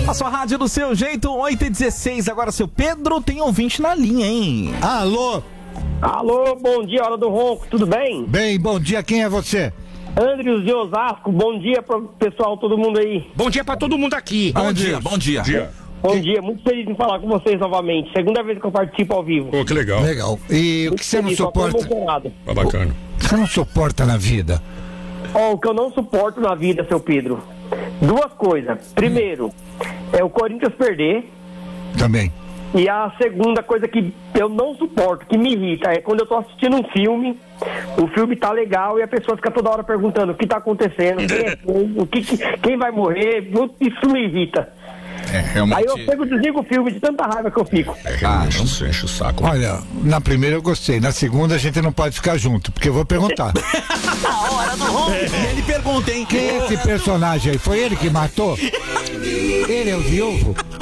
A sua rádio do seu jeito, 8h16. Agora, seu Pedro, tem ouvinte na linha, hein? Alô? Alô, bom dia, hora do ronco, tudo bem? Bem, bom dia, quem é você? Andrius de Osasco, bom dia pro pessoal, todo mundo aí. Bom dia pra todo mundo aqui. Bom dia. Bom dia, muito feliz em falar com vocês novamente. Segunda vez que eu participo ao vivo. Pô, que legal. Legal. E o que você não suporta? Tá bacana. Você não suporta na vida? Ó, o que eu não suporto na vida, seu Pedro, duas coisas. Primeiro, é o Corinthians perder. Também. E a segunda coisa que eu não suporto, que me irrita, é quando eu tô assistindo um filme, o filme tá legal e a pessoa fica toda hora perguntando o que tá acontecendo, quem vai morrer, isso me irrita. Realmente. Aí eu pego e desligo o filme de tanta raiva que eu fico. Enche o saco. Olha, na primeira eu gostei, na segunda a gente não pode ficar junto, porque eu vou perguntar. A hora do ronco. E ele pergunta, hein? Quem é esse personagem aí? Foi ele que matou? Ele é o viúvo?